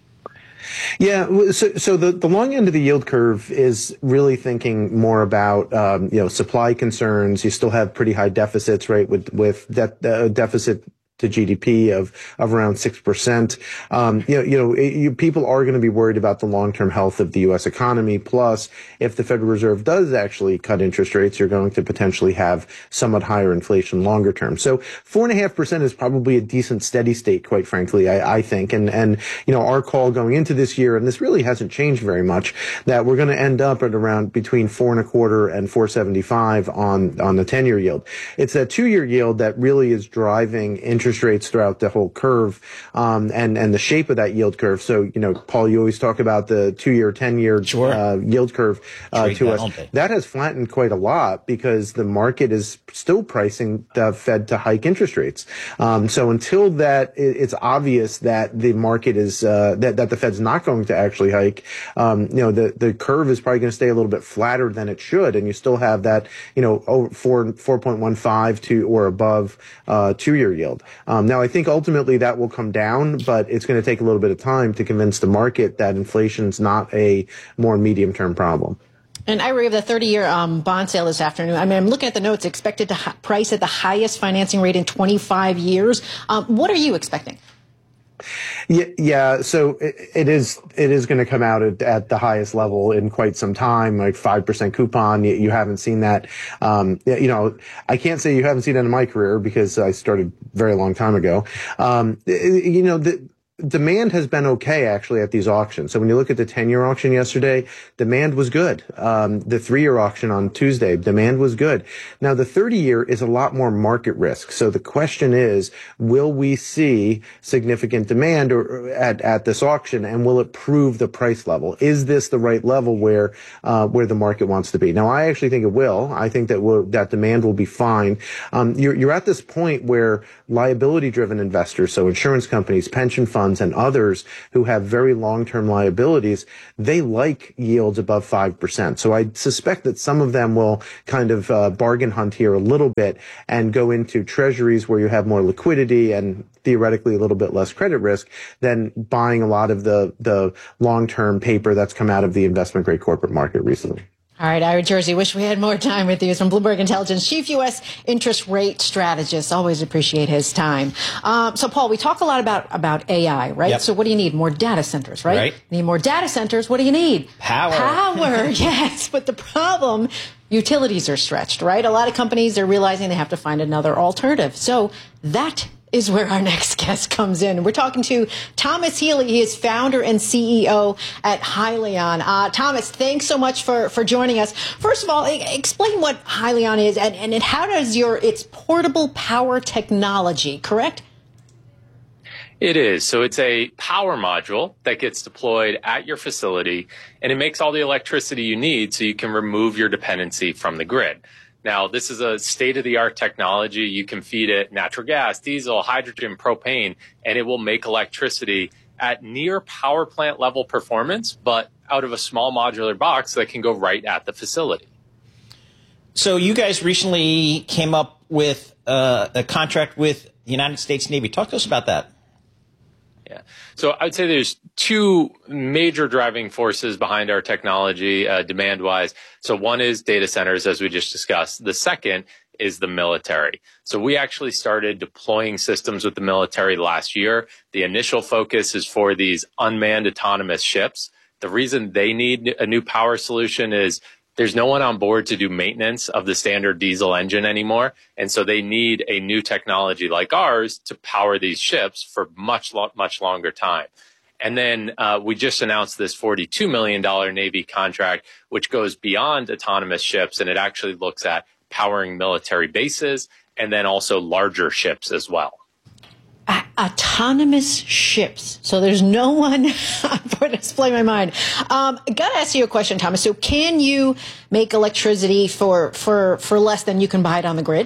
Yeah, so, so the, the long end of the yield curve is really thinking more about, um, you know, supply concerns. You still have pretty high deficits, right, with, with that uh, deficit to G D P of, of around six percent. Um, you know, you know, it, you, people are going to be worried about the long-term health of the U S economy. Plus, if the Federal Reserve does actually cut interest rates, you're going to potentially have somewhat higher inflation longer term. So four and a half percent is probably a decent steady state, quite frankly, I, I think. And, and, you know, our call going into this year, and this really hasn't changed very much, that we're going to end up at around between four and a quarter and four seventy-five on, on the ten year yield. It's that two year yield that really is driving interest interest rates throughout the whole curve, um, and, and the shape of that yield curve. So, you know, Paul, you always talk about the two-year, ten-year sure. uh, yield curve uh, to that us. That has flattened quite a lot because the market is still pricing the Fed to hike interest rates. Um, so until that, it's obvious that the market is, uh, that, that the Fed's not going to actually hike, um, you know, the, the curve is probably going to stay a little bit flatter than it should. And you still have that, you know, over four, four point one five to or above, uh, two-year yield. Um, now I think ultimately that will come down, but it's going to take a little bit of time to convince the market that inflation's not a more medium-term problem. And I read the thirty-year um, bond sale this afternoon. I mean, I'm looking at the notes, expected to hi- price at the highest financing rate in twenty-five years. Um, what are you expecting? Yeah, yeah. So it, it is it is going to come out at, at the highest level in quite some time, like five percent coupon. You, you haven't seen that. Um, you know, I can't say you haven't seen it in my career because I started a very long time ago. Um, you know, the demand has been okay, actually, at these auctions. So when you look at the ten-year auction yesterday, demand was good. Um, the three-year auction on Tuesday, demand was good. Now, the thirty-year is a lot more market risk. So the question is, will we see significant demand or, at, at this auction, and will it prove the price level? Is this the right level where uh, where the market wants to be? Now, I actually think it will. I think that we'll, that demand will be fine. Um, you're, you're at this point where liability-driven investors, so insurance companies, pension funds, and others who have very long-term liabilities, they like yields above five percent. So I suspect that some of them will kind of uh, bargain hunt here a little bit and go into treasuries where you have more liquidity and theoretically a little bit less credit risk than buying a lot of the, the long-term paper that's come out of the investment-grade corporate market recently. All right, Ira Jersey, wish we had more time with you. From Bloomberg Intelligence, Chief U S Interest Rate Strategist. Always appreciate his time. Um, so, Paul, we talk a lot about, about A I, right? Yep. So what do you need? More data centers, right? Right. You need more data centers. What do you need? Power. Power, yes. But the problem, utilities are stretched, right? A lot of companies are realizing they have to find another alternative. So that is where our next guest comes in. We're talking to Thomas Healy. He is founder and C E O at Hyliion. Uh, Thomas, thanks so much for, for joining us. First of all, explain what Hyliion is and, and how does your, it's portable power technology, correct? It is. So it's a power module that gets deployed at your facility, and it makes all the electricity you need so you can remove your dependency from the grid. Now, this is a state-of-the-art technology. You can feed it natural gas, diesel, hydrogen, propane, and it will make electricity at near power plant level performance, but out of a small modular box that can go right at the facility. So you guys recently came up with uh, a contract with the United States Navy. Talk to us about that. Yeah. So I'd say there's two major driving forces behind our technology, uh, demand-wise. So one is data centers, as we just discussed. The second is the military. So we actually started deploying systems with the military last year. The initial focus is for these unmanned autonomous ships. The reason they need a new power solution is there's no one on board to do maintenance of the standard diesel engine anymore. And so they need a new technology like ours to power these ships for much, much longer time. And then uh, we just announced this forty-two million dollars Navy contract, which goes beyond autonomous ships, and it actually looks at powering military bases and then also larger ships as well. Uh, autonomous ships. So there's no one, for this blow my mind. Um, gotta ask you a question, Thomas. So can you make electricity for, for, for less than you can buy it on the grid?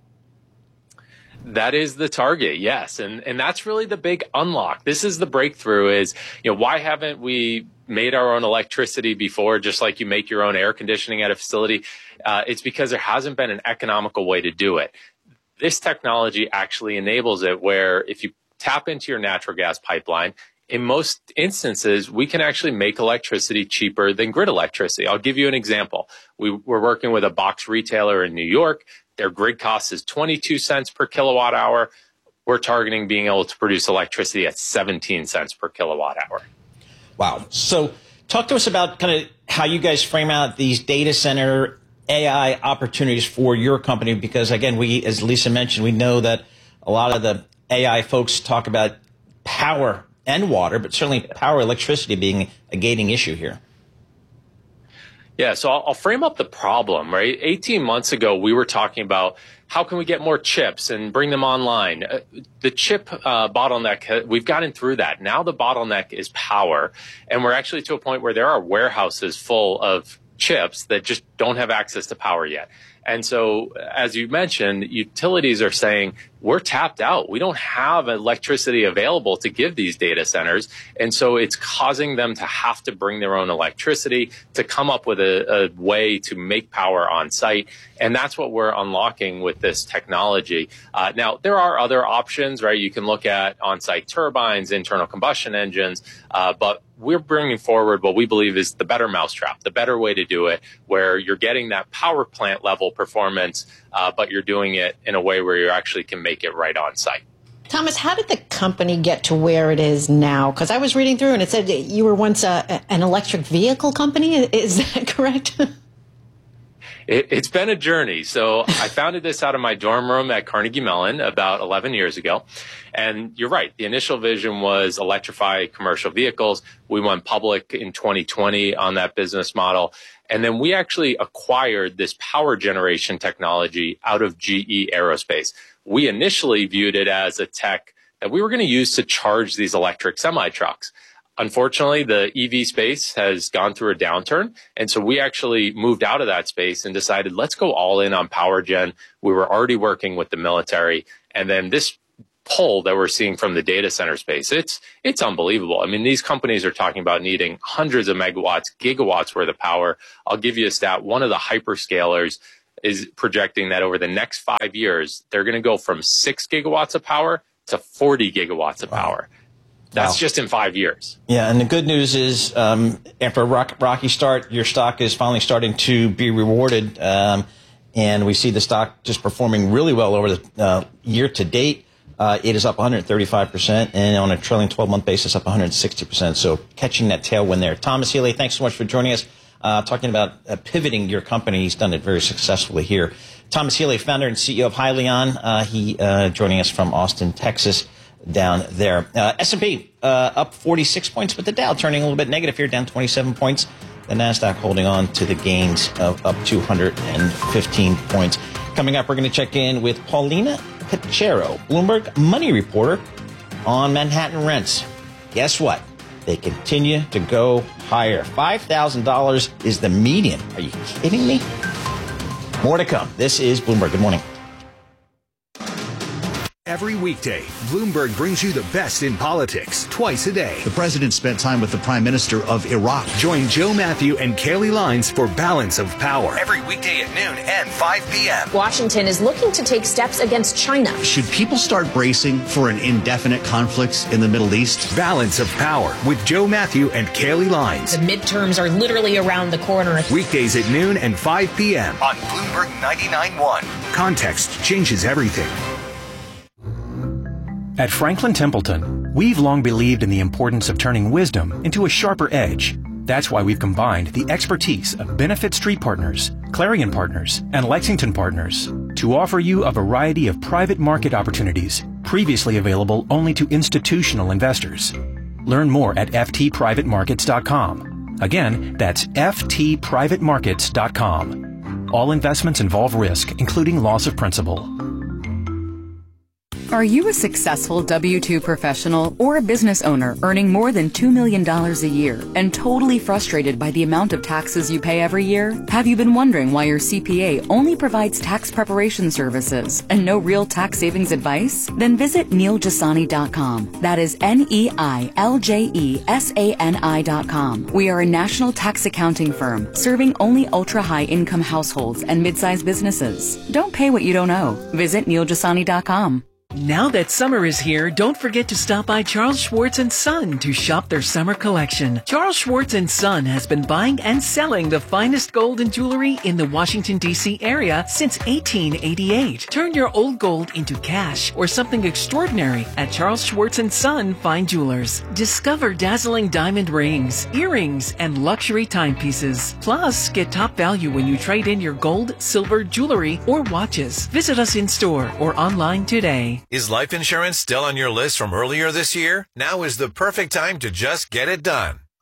That is the target, yes. And and that's really the big unlock. This is the breakthrough is, you know, why haven't we made our own electricity before, just like you make your own air conditioning at a facility? Uh, it's because there hasn't been an economical way to do it. This technology actually enables it where if you tap into your natural gas pipeline, in most instances, we can actually make electricity cheaper than grid electricity. I'll give you an example. We, we're working with a box retailer in New York. Their grid cost is twenty-two cents per kilowatt hour. We're targeting being able to produce electricity at seventeen cents per kilowatt hour. Wow. So talk to us about kind of how you guys frame out these data center A I opportunities for your company, because again, we, as Lisa mentioned, we know that a lot of the A I folks talk about power and water, but certainly power, electricity being a gating issue here. Yeah, so I'll, I'll frame up the problem, right? eighteen months ago, we were talking about how can we get more chips and bring them online? Uh, the chip uh, bottleneck, we've gotten through that. Now the bottleneck is power. And we're actually to a point where there are warehouses full of chips that just don't have access to power yet. And so, as you mentioned, utilities are saying, we're tapped out. We don't have electricity available to give these data centers. And so it's causing them to have to bring their own electricity to come up with a, a way to make power on site. And that's what we're unlocking with this technology. Uh, now, there are other options, right? You can look at on-site turbines, internal combustion engines, uh, but we're bringing forward what we believe is the better mousetrap, the better way to do it, where you're getting that power plant level performance, uh, but you're doing it in a way where you actually can make it right on site. Thomas, how did the company get to where it is now? Because I was reading through and it said you were once a, an electric vehicle company. Is that correct? It, it's been a journey. So I founded this out of my dorm room at Carnegie Mellon about eleven years ago. And you're right. The initial vision was electrify commercial vehicles. We went public in twenty twenty on that business model. And then we actually acquired this power generation technology out of G E Aerospace. We initially viewed it as a tech that we were going to use to charge these electric semi-trucks. Unfortunately, the E V space has gone through a downturn. And so we actually moved out of that space and decided, let's go all in on power gen. We were already working with the military. And then this pull that we're seeing from the data center space, it's it's unbelievable. I mean, these companies are talking about needing hundreds of megawatts, gigawatts worth of power. I'll give you a stat. One of the hyperscalers is projecting that over the next five years, they're going to go from six gigawatts of power to forty gigawatts of power. That's wow. Just in five years. Yeah, and the good news is um, after a rock, rocky start, your stock is finally starting to be rewarded. Um, and we see the stock just performing really well over the uh, year to date. Uh, it is up one hundred thirty-five percent, and on a trailing twelve-month basis, up one hundred sixty percent. So catching that tailwind there. Thomas Healy, thanks so much for joining us, uh, talking about uh, pivoting your company. He's done it very successfully here. Thomas Healy, founder and C E O of Hyliion. Uh, he uh, joining us from Austin, Texas, down there. Uh, S and P uh, up forty-six points, but the Dow turning a little bit negative here, down twenty-seven points. The NASDAQ holding on to the gains of up two hundred fifteen points. Coming up, we're going to check in with Paulina Cachero, Bloomberg Money Reporter, on Manhattan rents. Guess what? They continue to go higher. five thousand dollars is the median. Are you kidding me? More to come. This is Bloomberg. Good morning. Every weekday, Bloomberg brings you the best in politics twice a day. The president spent time with the prime minister of Iraq. Join Joe Matthew and Kaylee Lines for Balance of Power. Every weekday at noon and five p.m. Washington is looking to take steps against China. Should people start bracing for an indefinite conflict in the Middle East? Balance of Power with Joe Matthew and Kaylee Lines. The midterms are literally around the corner. Weekdays at noon and five p.m. on Bloomberg ninety-nine point one. Context changes everything. At Franklin Templeton, we've long believed in the importance of turning wisdom into a sharper edge. That's why we've combined the expertise of Benefit Street Partners, Clarion Partners, and Lexington Partners to offer you a variety of private market opportunities previously available only to institutional investors. Learn more at f t private markets dot com. Again, that's f t private markets dot com. All investments involve risk, including loss of principal. Are you a successful W two professional or a business owner earning more than two million dollars a year and totally frustrated by the amount of taxes you pay every year? Have you been wondering why your C P A only provides tax preparation services and no real tax savings advice? Then visit Neil Jasani dot com. That is N E I L J E S A N I dot com. We are a national tax accounting firm serving only ultra-high income households and mid-sized businesses. Don't pay what you don't owe. Visit Neil Jasani dot com. Now that summer is here, don't forget to stop by Charles Schwartz and Son to shop their summer collection. Charles Schwartz and Son has been buying and selling the finest gold and jewelry in the Washington, D C area since eighteen eighty-eight. Turn your old gold into cash or something extraordinary at Charles Schwartz and Son Fine Jewelers. Discover dazzling diamond rings, earrings, and luxury timepieces. Plus, get top value when you trade in your gold, silver, jewelry, or watches. Visit us in store or online today. Is life insurance still on your list from earlier this year? Now is the perfect time to just get it done.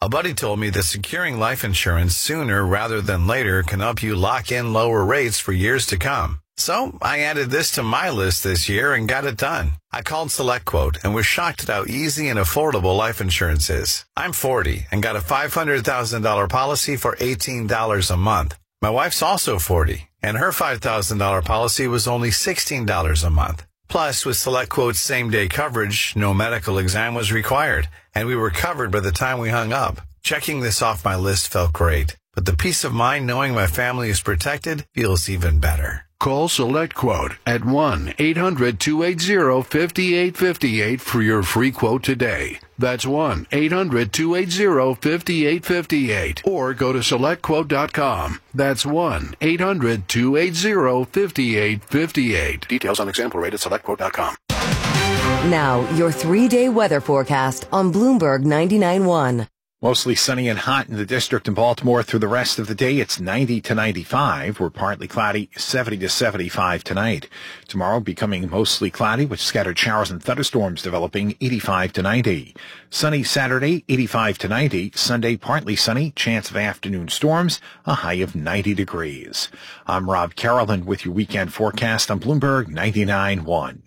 A buddy told me that securing life insurance sooner rather than later can help you lock in lower rates for years to come. So I added this to my list this year and got it done. I called SelectQuote and was shocked at how easy and affordable life insurance is. I'm forty and got a five hundred thousand dollars policy for eighteen dollars a month. My wife's also forty, and her five thousand dollars policy was only sixteen dollars a month. Plus, with SelectQuote's same-day coverage, no medical exam was required, and we were covered by the time we hung up. Checking this off my list felt great, but the peace of mind knowing my family is protected feels even better. Call SelectQuote at one eight hundred two eight zero five eight five eight for your free quote today. That's one eight hundred two eight zero five eight five eight. Or go to select quote dot com. That's one eight hundred two eight zero five eight five eight. Details on example rate at select quote dot com. Now, your three-day weather forecast on Bloomberg ninety-nine point one. Mostly sunny and hot in the district in Baltimore through the rest of the day. It's ninety to ninety-five. We're partly cloudy, seventy to seventy-five tonight. Tomorrow becoming mostly cloudy with scattered showers and thunderstorms developing, eighty-five to ninety. Sunny Saturday, eighty-five to ninety. Sunday partly sunny, chance of afternoon storms, a high of ninety degrees. I'm Rob Carolyn with your weekend forecast on Bloomberg ninety-nine point one.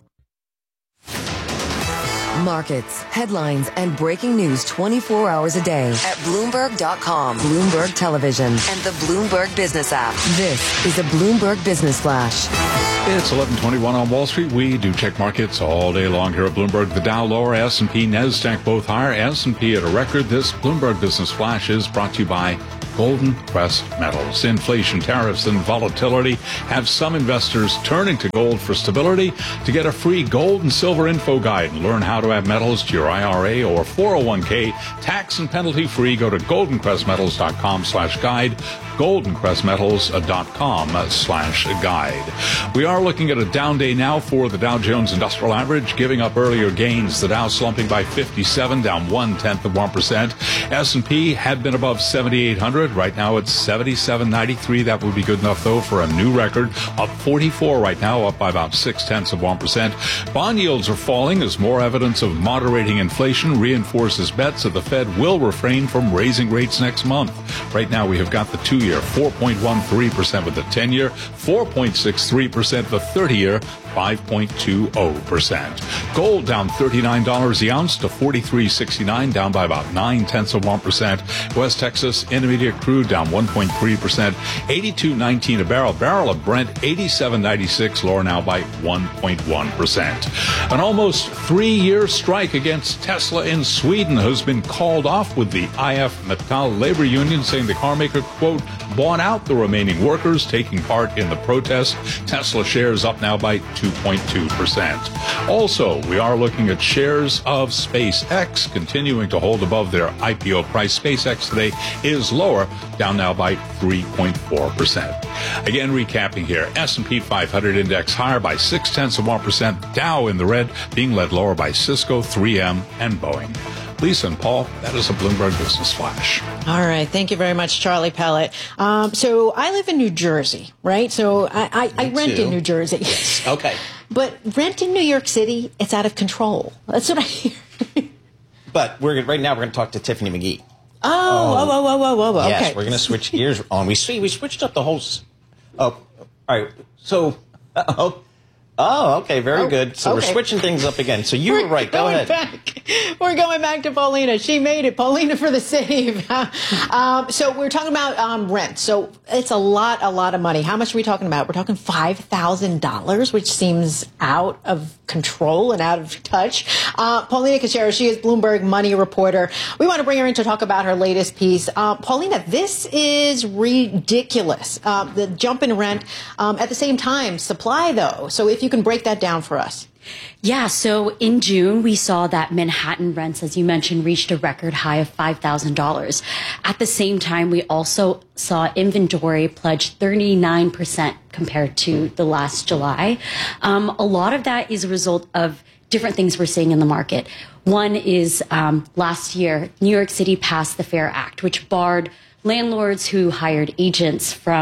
Markets, headlines, and breaking news twenty-four hours a day at Bloomberg dot com, Bloomberg Television, and the Bloomberg Business app. This is a Bloomberg Business Flash. It's eleven twenty-one on Wall Street. We do check markets all day long here at Bloomberg. The Dow lower, S and P, NASDAQ both higher. S and P at a record. This Bloomberg Business Flash is brought to you by Golden Crest Metals. Inflation, tariffs, and volatility have some investors turning to gold for stability. To get a free gold and silver info guide and learn how to add metals to your I R A or four oh one k tax and penalty free, go to golden crest metals dot com slash guide, golden crest metals dot com slash guide. We are looking at a down day now for the Dow Jones Industrial Average, giving up earlier gains. The Dow slumping by fifty-seven, down one-tenth of one percent. S and P had been above seventy-eight hundred. Right now it's seventy-seven ninety-three. That would be good enough, though, for a new record. Up forty-four right now, up by about six-tenths of one percent. Bond yields are falling as more evidence of moderating inflation reinforces bets that the Fed will refrain from raising rates next month. Right now we have got the two-year four point one three percent with the ten-year, four point six three percent the thirty-year, five point two zero percent. Gold down thirty-nine dollars the ounce to forty-three sixty-nine, down by about nine-tenths of one percent. West Texas Intermediate crude down one point three percent, eighty-two nineteen a barrel. Barrel of Brent, eighty-seven ninety-six, lower now by one point one percent. An almost three-year strike against Tesla in Sweden has been called off, with the I F Metall labor union saying the carmaker, quote, bought out the remaining workers taking part in the protest. Tesla shares up now by two point two percent. Also, we are looking at shares of SpaceX continuing to hold above their I P O price. SpaceX today is lower, down now by three point four percent. Again, recapping here, S and P five hundred index higher by six-tenths of one percent. Dow in the red, being led lower by Cisco, three M, and Boeing. Lisa and Paul, that is a Bloomberg Business Flash. All right. Thank you very much, Charlie Pellet. Um, so I live in New Jersey, right? So I, I, I rent too. in New Jersey. Okay. But rent in New York City, it's out of control. That's what I hear. But we're right now we're going to talk to Tiffany McGee. Oh, oh, oh, oh, oh, oh, oh. Yes, okay. we're going to switch gears on. We see we switched up the whole. s- Oh, all right. So, uh, oh, oh, okay, very Oh, good. So we're okay. switching things up again. So you were right. Go Going ahead. back. We're going back to Paulina. She made it. Paulina for the save. um, so we're talking about um, rent. So it's a lot, a lot of money. How much are we talking about? We're talking five thousand dollars, which seems out of control and out of touch. Uh, Paulina Cachero, she is Bloomberg Money reporter. We want to bring her in to talk about her latest piece. Uh, Paulina, this is ridiculous. Uh, the jump in rent. Um, at the same time, supply, though. So if you can break that down for us. Yeah, so in June, we saw that Manhattan rents, as you mentioned, reached a record high of five thousand dollars. At the same time, we also saw inventory plunge thirty-nine percent compared to the last July. Um, a lot of that is a result of different things we're seeing in the market. One is um, last year, New York City passed the FAIR Act, which barred landlords who hired agents from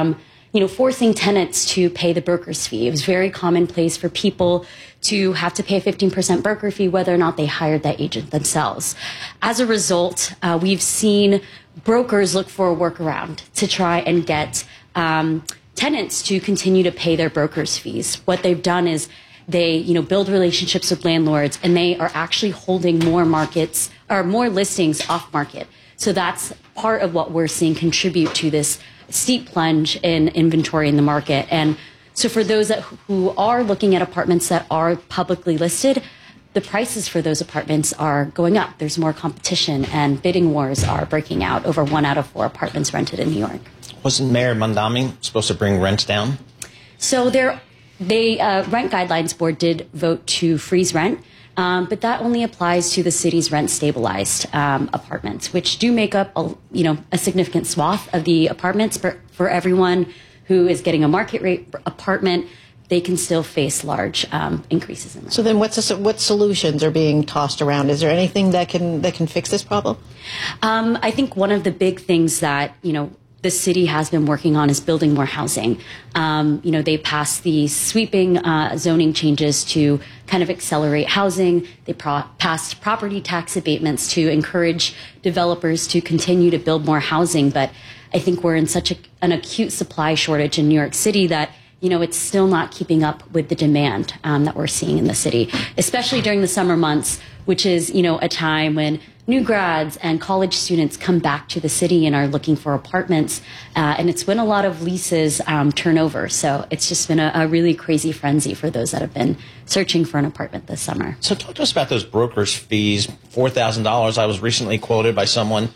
you know, forcing tenants to pay the broker's fee. It was very commonplace for people to have to pay a fifteen percent broker fee whether or not they hired that agent themselves. As a result, uh, we've seen brokers look for a workaround to try and get um, tenants to continue to pay their broker's fees. What they've done is they, you know, build relationships with landlords, and they are actually holding more markets or more listings off market. So that's part of what we're seeing contribute to this steep plunge in inventory in the market. And so for those that, who are looking at apartments that are publicly listed, the prices for those apartments are going up. There's more competition, and bidding wars are breaking out over one out of four apartments rented in New York. Wasn't Mayor Mamdani supposed to bring rents down? So there, they uh, Rent Guidelines Board did vote to freeze rent, um, but that only applies to the city's rent stabilized um, apartments, which do make up a, you know, a significant swath of the apartments. For, for everyone who is getting a market rate apartment, they can still face large um, increases in rent. So then, what's the, what solutions are being tossed around? Is there anything that can that can fix this problem? Um, I think one of the big things that, you know, the city has been working on is building more housing. Um, you know, they passed the sweeping uh, zoning changes to kind of accelerate housing. They pro- passed property tax abatements to encourage developers to continue to build more housing. But I think we're in such a, an acute supply shortage in New York City that, you know, it's still not keeping up with the demand um, that we're seeing in the city, especially during the summer months, which is, you know, a time when new grads and college students come back to the city and are looking for apartments. Uh, and it's when a lot of leases um, turn over. So it's just been a, a really crazy frenzy for those that have been searching for an apartment this summer. So talk to us about those broker's fees, four thousand dollars. I was recently quoted by someone.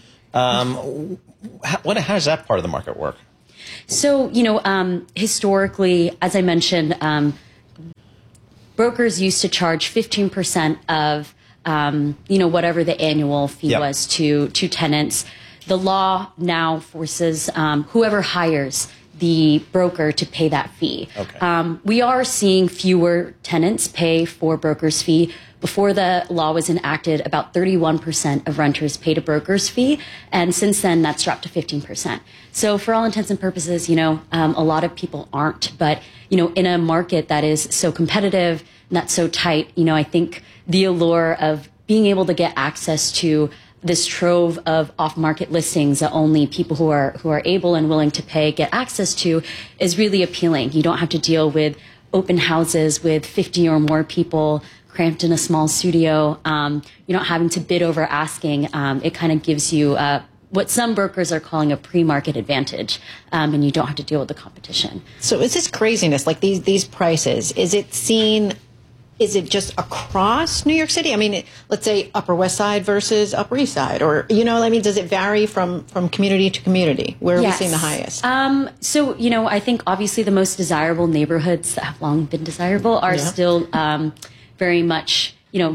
Um, how, what, how does that part of the market work? So, you know, um, historically, as I mentioned, um, brokers used to charge fifteen percent of Um, you know, whatever the annual fee Yep. was to to tenants. The law now forces um, whoever hires the broker to pay that fee. Okay. Um, we are seeing fewer tenants pay for broker's fee. Before the law was enacted, about thirty-one percent of renters paid a broker's fee, and since then that's dropped to fifteen percent. So for all intents and purposes, you know, um, a lot of people aren't. But, you know, in a market that is so competitive and that's so tight, you know, I think the allure of being able to get access to this trove of off-market listings that only people who are who are able and willing to pay get access to is really appealing. You don't have to deal with open houses with fifty or more people cramped in a small studio. Um, you're not having to bid over asking. Um, it kind of gives you uh, what some brokers are calling a pre-market advantage, um, and you don't have to deal with the competition. So is this craziness, like these these prices, is it seen, is it just across New York City? I mean, it, let's say Upper West Side versus Upper East Side, or, you know, I mean, does it vary from, from community to community? Where are Yes. we seeing the highest? Um, so, you know, I think obviously the most desirable neighborhoods that have long been desirable are Yeah. still um, very much, you know,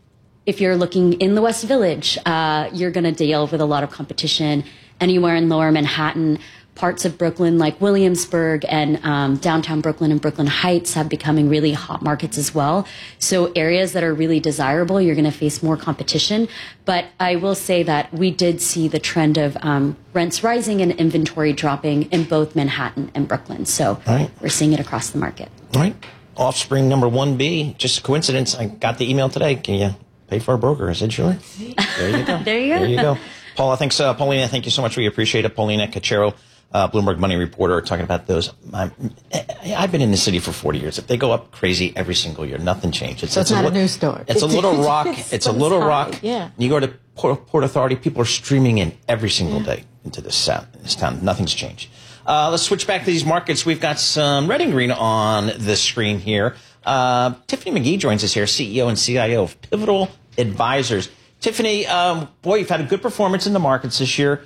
if you're looking in the West Village, uh, you're going to deal with a lot of competition. Anywhere in Lower Manhattan, parts of Brooklyn like Williamsburg and um, downtown Brooklyn and Brooklyn Heights have becoming really hot markets as well. So areas that are really desirable, you're going to face more competition. But I will say that we did see the trend of um, rents rising and inventory dropping in both Manhattan and Brooklyn. So Right. we're seeing it across the market. All right. Offspring number one B, just a coincidence. I got the email today. Can you pay for a broker? I said, sure. There you go. There you go. There you go. Paula, thanks. Uh, Paulina, thank you so much. We appreciate it. Paulina Cachero, uh, Bloomberg Money Reporter, talking about those. I'm, I've been in the city for forty years. If they go up crazy every single year, nothing changes. So it's not a li- news story. It's a little rock. It's a little high, rock. yeah. You go to Port, Port Authority, people are streaming in every single day into this, uh, this town. Nothing's changed. Uh, let's switch back to these markets. We've got some red and green on the screen here. Uh, Tiffany McGee joins us here, C E O and C I O of Pivotal Advisors. Tiffany, um, boy, you've had a good performance in the markets this year.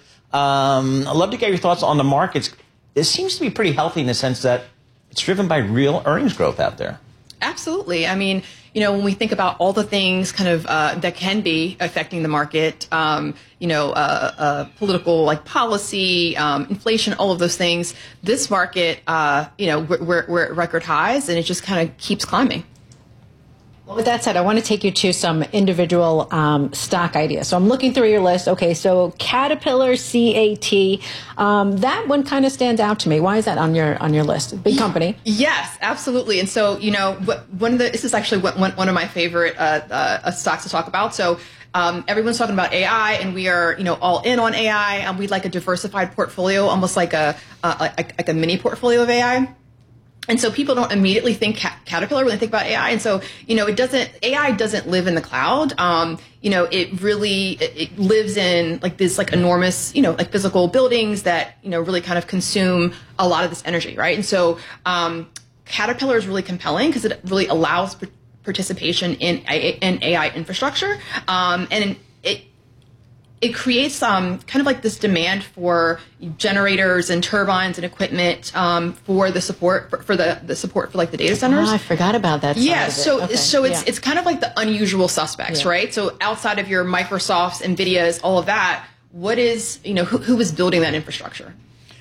Um, I'd love to get your thoughts on the markets. It seems to be pretty healthy in the sense that it's driven by real earnings growth out there. Absolutely. I mean, you know, when we think about all the things kind of uh, that can be affecting the market, um, you know, uh, uh, political like policy, um, inflation, all of those things, this market, uh, you know, we're, we're, we're at record highs and it just kind of keeps climbing. With that said, I want to take you to some individual um, stock ideas. So I'm looking through your list. Okay, so Caterpillar, C A T, um, that one kind of stands out to me. Why is that on your on your list? Big company. Yes, absolutely. And so, you know, one of the this is actually one one of my favorite uh, uh, stocks to talk about. So. Um, everyone's talking about A I, and we are, you know, all in on A I, and we'd like a diversified portfolio, almost like a, a, a like a mini portfolio of A I. And so people don't immediately think ca- Caterpillar when they think about A I. And so, you know, it doesn't, A I doesn't live in the cloud. Um, you know, it really, it, it lives in like this like enormous, you know, like physical buildings that, you know, really kind of consume a lot of this energy, right? And so, um, Caterpillar is really compelling because it really allows p- participation in A- in A I infrastructure. Um, and it, it creates um, kind of like this demand for generators and turbines and equipment um, for the support for, for the, the support for like the data centers. Oh, I forgot about that. Side yeah, of it. so Okay. so it's yeah. it's kind of like the unusual suspects, Yeah. right? So outside of your Microsofts, Nvidias, all of that, what is you know who, who is building that infrastructure?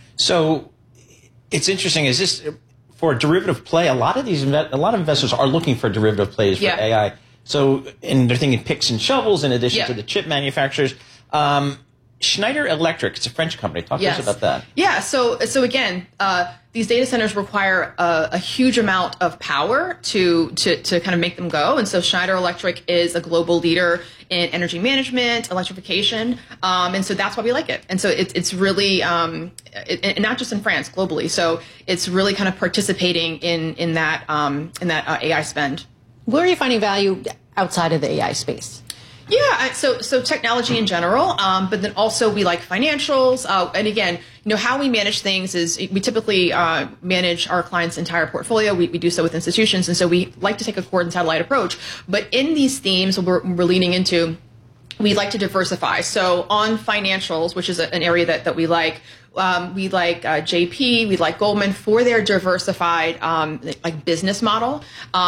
So it's interesting. Is this for a derivative play? A lot of these inve- a lot of investors are looking for derivative plays for Yeah. A I. So and they're thinking picks and shovels in addition Yeah. to the chip manufacturers. Um, Schneider Electric, it's a French company. Talk Yes. to us about that. Yeah, so so again, uh, these data centers require a, a huge amount of power to, to to kind of make them go, and so Schneider Electric is a global leader in energy management, electrification, um, and so that's why we like it. And so it's it's really um, it, and not just in France, globally. So it's really kind of participating in in that um, in that uh, A I spend. Where are you finding value outside of the A I space? Yeah, I- so so technology in general, um, but then also we like financials. Uh, and again, you know, how we manage things is we typically uh, manage our clients' entire portfolio. We, we do so with institutions, and so we like to take a cord and satellite approach. But in these themes we're, we're leaning into, we like to diversify. So on financials, which is a, an area that, that we like, um, we like uh, J P, we like Goldman for their diversified um, like business model. Um,